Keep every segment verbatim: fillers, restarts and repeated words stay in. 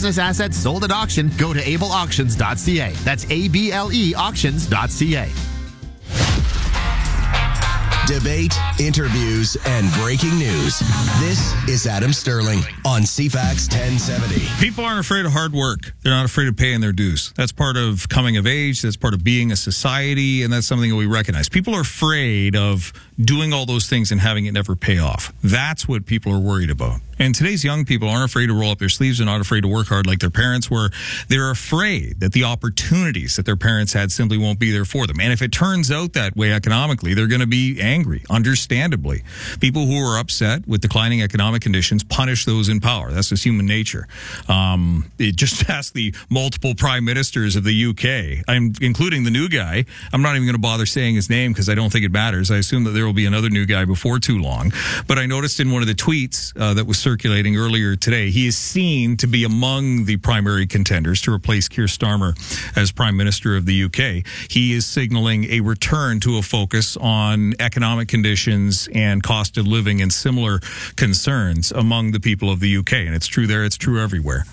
business assets sold at auction, go to able auctions dot c a. That's A B L E auctions dot c a. Debate, interviews, and breaking news. This is Adam Sterling on C FAX ten seventy. People aren't afraid of hard work. They're not afraid of paying their dues. That's part of coming of age. That's part of being a society, and that's something that we recognize. People are afraid of doing all those things and having it never pay off. That's what people are worried about. And today's young people aren't afraid to roll up their sleeves. They're not afraid to work hard like their parents were. They're afraid that the opportunities that their parents had simply won't be there for them. And if it turns out that way economically, they're going to be angry, understandably. People who are upset with declining economic conditions punish those in power. That's just human nature. Um, it just ask the multiple prime ministers of the U K, I'm including the new guy. I'm not even going to bother saying his name because I don't think it matters. I assume that there will be another new guy before too long. But I noticed in one of the tweets uh, that was circulating earlier today, he is seen to be among the primary contenders to replace Keir Starmer as Prime Minister of the U K. He is signaling a return to a focus on economic conditions and cost of living and similar concerns among the people of the U K. And it's true there, it's true everywhere.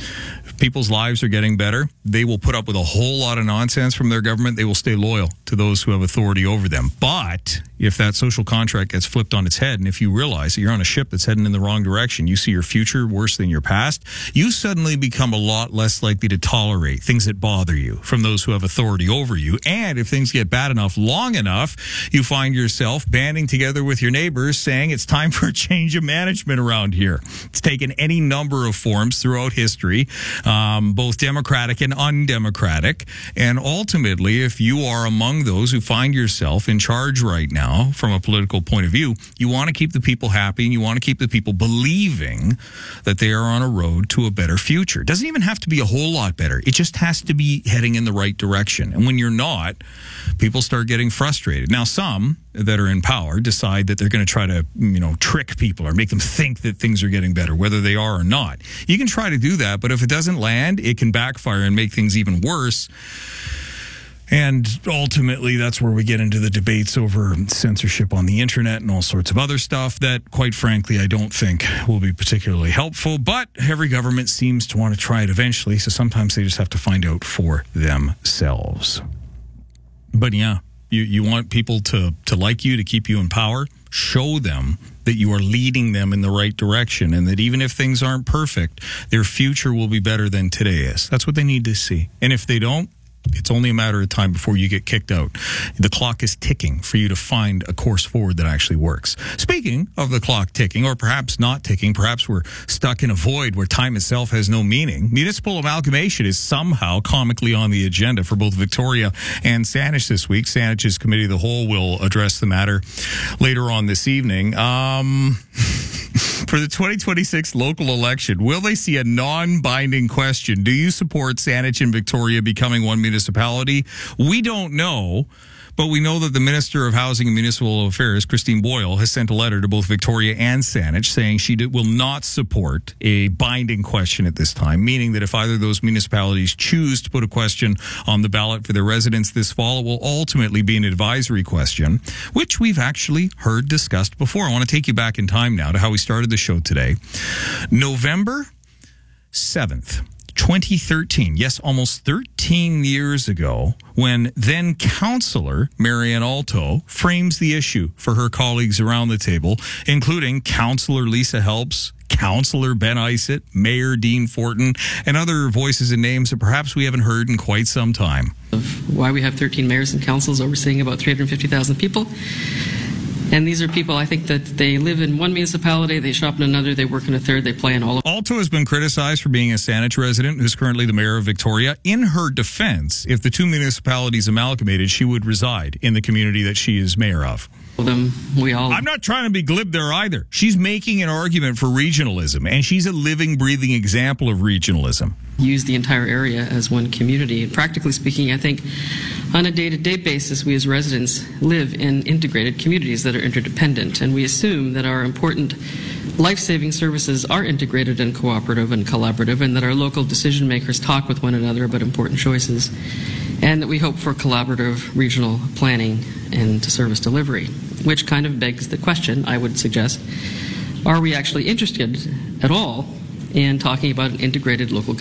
If people's lives are getting better, they will put up with a whole lot of nonsense from their government. They will stay loyal to those who have authority over them. But if that social contract gets flipped on its head, and if you realize that you're on a ship that's heading in the wrong direction, you see your future worse than your past, you suddenly become a lot less likely to tolerate things that bother you from those who have authority over you. And if things get bad enough, long enough, you find yourself banding together with your neighbors saying it's time for a change of management around here. It's taken any number of forms throughout history, um, both democratic and undemocratic. And ultimately, if you are among those who find yourself in charge right now, from a political point of view, you want to keep the people happy and you want to keep the people believing that they are on a road to a better future. It doesn't even have to be a whole lot better. It just has to be heading in the right direction. And when you're not, people start getting frustrated. Now, some that are in power decide that they're going to try to, you know, trick people or make them think that things are getting better, whether they are or not. You can try to do that, but if it doesn't land, it can backfire and make things even worse. And ultimately, that's where we get into the debates over censorship on the internet and all sorts of other stuff that, quite frankly, I don't think will be particularly helpful. But every government seems to want to try it eventually, so sometimes they just have to find out for themselves. But yeah, you, you want people to, to like you, to keep you in power. Show them that you are leading them in the right direction and that even if things aren't perfect, their future will be better than today is. That's what they need to see. And if they don't, it's only a matter of time before you get kicked out. The clock is ticking for you to find a course forward that actually works. Speaking of the clock ticking, or perhaps not ticking, perhaps we're stuck in a void where time itself has no meaning. Municipal amalgamation is somehow comically on the agenda for both Victoria and Saanich this week. Saanich's Committee of the Whole will address the matter later on this evening. Um... For the twenty twenty-six local election, will they see a non-binding question? Do you support Saanich and Victoria becoming one municipality? We don't know, but we know that the Minister of Housing and Municipal Affairs, Christine Boyle, has sent a letter to both Victoria and Saanich saying she will not support a binding question at this time, meaning that if either of those municipalities choose to put a question on the ballot for their residents this fall, it will ultimately be an advisory question, which we've actually heard discussed before. I want to take you back in time now to how we started the show today. November seventh. twenty thirteen, yes, almost thirteen years ago, when then Councillor Marianne Alto frames the issue for her colleagues around the table, including Councillor Lisa Helps, Councillor Ben Isett, Mayor Dean Fortin, and other voices and names that perhaps we haven't heard in quite some time. Of why we have thirteen mayors and councils overseeing about three hundred fifty thousand people. And these are people, I think, that they live in one municipality, they shop in another, they work in a third, they play in all of them. Alto has been criticized for being a Saanich resident who's currently the mayor of Victoria. In her defense, if the two municipalities amalgamated, she would reside in the community that she is mayor of. Them, we all. I'm not trying to be glib there either. She's making an argument for regionalism, and she's a living, breathing example of regionalism. Use the entire area as one community. And practically speaking, I think on a day-to-day basis, we as residents live in integrated communities that are interdependent, and we assume that our important life-saving services are integrated and cooperative and collaborative, and that our local decision makers talk with one another about important choices, and that we hope for collaborative regional planning and service delivery, which kind of begs the question, I would suggest, are we actually interested at all in talking about an integrated local